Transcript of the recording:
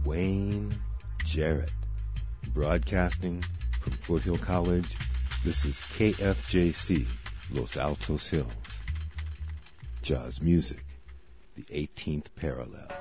Wayne Jarrett, broadcasting from Foothill College. This is KFJC, Los Altos Hills. Jazz music, the 18th parallel.